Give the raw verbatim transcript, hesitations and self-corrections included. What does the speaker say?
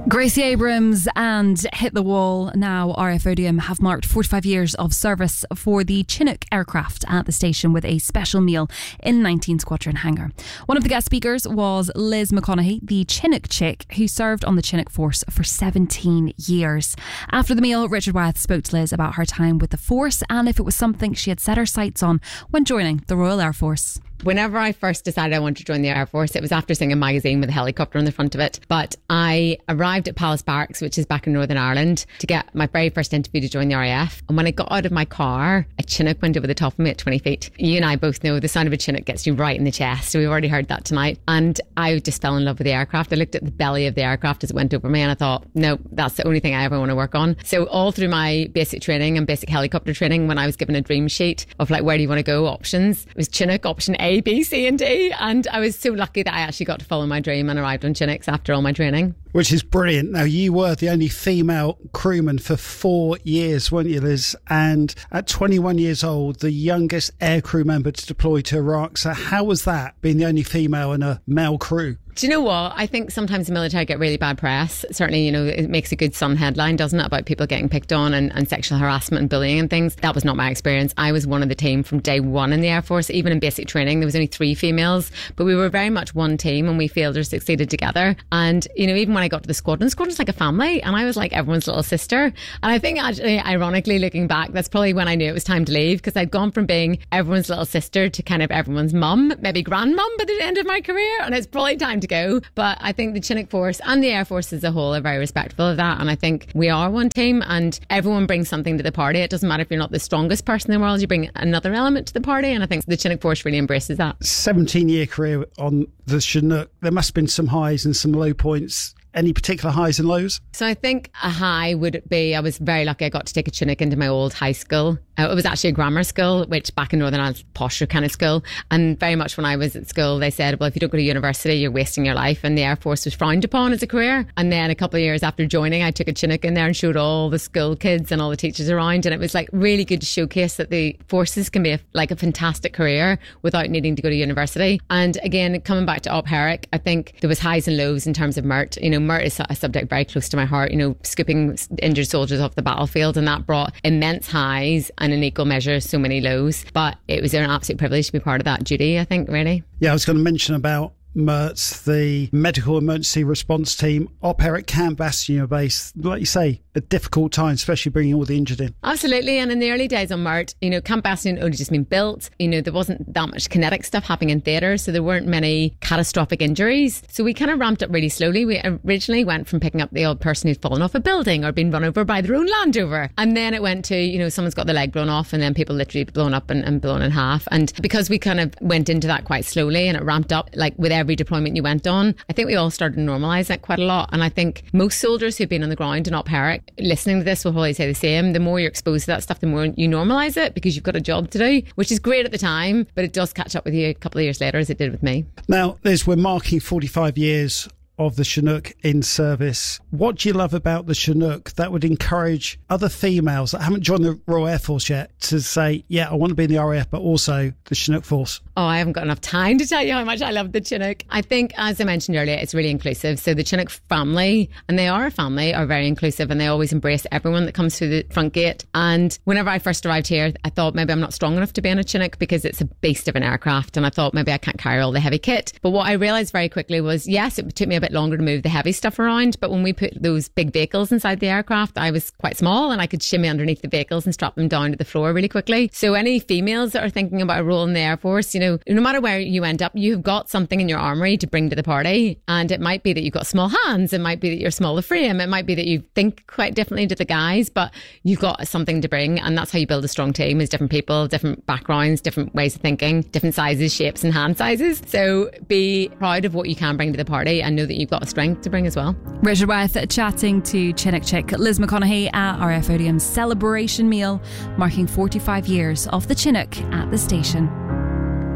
Gracie Abrams and Hit the Wall. Now R F Odium have marked forty-five years of service for the Chinook aircraft at the station with a special meal in nineteen Squadron Hangar. One of the guest speakers was Liz McConaughey, the Chinook chick who served on the Chinook Force for seventeen years. After the meal, Richard Wyeth spoke to Liz about her time with the Force and if it was something she had set her sights on when joining the Royal Air Force. Whenever I first decided I wanted to join the Air Force, it was after seeing a magazine with a helicopter on the front of it. But I arrived at Palace Barracks, which is back in Northern Ireland, to get my very first interview to join the R A F. And when I got out of my car, a Chinook went over the top of me at twenty feet. You and I both know the sound of a Chinook gets you right in the chest. So we've already heard that tonight. And I just fell in love with the aircraft. I looked at the belly of the aircraft as it went over me and I thought, no, that's the only thing I ever want to work on. So all through my basic training and basic helicopter training, when I was given a dream sheet of like, where do you want to go? Options, it was Chinook, option A, B, C and D. And I was so lucky that I actually got to follow my dream and arrived on Chinooks after all my training. Which is brilliant. Now, you were the only female crewman for four years, weren't you, Liz? And at twenty-one years old, the youngest air crew member to deploy to Iraq. So how was that, being the only female in a male crew? Do you know what? I think sometimes the military get really bad press. Certainly, you know, it makes a good Sun headline, doesn't it, about people getting picked on and, and sexual harassment and bullying and things. That was not my experience. I was one of the team from day one in the Air Force. Even in basic training, there was only three females, but we were very much one team and we failed or succeeded together. And, you know, even when I got to the squadron, the squadron's like a family and I was like everyone's little sister. And I think actually, ironically, looking back, that's probably when I knew it was time to leave, because I'd gone from being everyone's little sister to kind of everyone's mum, maybe grandmum by the end of my career. And it's probably time to go. But I think the Chinook Force and the Air Force as a whole are very respectful of that. And I think we are one team and everyone brings something to the party. It doesn't matter if you're not the strongest person in the world, you bring another element to the party. And I think the Chinook Force really embraces that. seventeen year career on the Chinook. There must have been some highs and some low points. Any particular highs and lows? So I think a high would be, I was very lucky I got to take a Chinook into my old high school. Uh, it was actually a grammar school, which back in Northern Ireland, posher kind of school. And very much when I was at school, they said, well, if you don't go to university, you're wasting your life. And the Air Force was frowned upon as a career. And then a couple of years after joining, I took a Chinook in there and showed all the school kids and all the teachers around. And it was like really good to showcase that the forces can be a, like a fantastic career without needing to go to university. And again, coming back to Op Herrick, I think there was highs and lows in terms of M I R T. You know, M I R T is a subject very close to my heart, you know, scooping injured soldiers off the battlefield, and that brought immense highs and in equal measure so many lows. But it was an absolute privilege to be part of that duty, I think, really. Yeah, I was going to mention about M I R T, the Medical Emergency Response Team. Op Herrick, Camp Bastion base, like you say, a difficult time, especially bringing all the injured in. Absolutely. And in the early days on M I R T, you know, Camp Bastion had only just been built. You know, there wasn't that much kinetic stuff happening in theatre, so there weren't many catastrophic injuries. So we kind of ramped up really slowly. We originally went from picking up the odd person who'd fallen off a building or been run over by their own Land Rover. And then it went to, you know, someone's got the leg blown off and then people literally blown up and, and blown in half. And because we kind of went into that quite slowly and it ramped up, like with every deployment you went on, I think we all started to normalise that quite a lot. And I think most soldiers who've been on the ground in Op Herrick listening to this will probably say the same. The more you're exposed to that stuff, the more you normalise it because you've got a job to do, which is great at the time, but it does catch up with you a couple of years later, as it did with me. Now, Liz, we're marking forty-five years of the Chinook in service. What do you love about the Chinook that would encourage other females that haven't joined the Royal Air Force yet to say, yeah, I want to be in the R A F, but also the Chinook Force? Oh, I haven't got enough time to tell you how much I love the Chinook. I think, as I mentioned earlier, it's really inclusive. So the Chinook family, and they are a family, are very inclusive and they always embrace everyone that comes through the front gate. And whenever I first arrived here, I thought maybe I'm not strong enough to be in a Chinook because it's a beast of an aircraft. And I thought maybe I can't carry all the heavy kit. But what I realised very quickly was, yes, it took me a bit longer to move the heavy stuff around, but when we put those big vehicles inside the aircraft, I was quite small and I could shimmy underneath the vehicles and strap them down to the floor really quickly. So any females that are thinking about a role in the Air Force, you know, no matter where you end up, you've got something in your armoury to bring to the party. And it might be that you've got small hands, it might be that you're small of frame, it might be that you think quite differently to the guys, but you've got something to bring. And that's how you build a strong team, is different people, different backgrounds, different ways of thinking, different sizes, shapes and hand sizes. So be proud of what you can bring to the party and know that you've got a strength to bring as well. Richard Wyeth chatting to Chinook chick Liz McConaughey at R F Odium's celebration meal marking forty-five years of the Chinook at the station.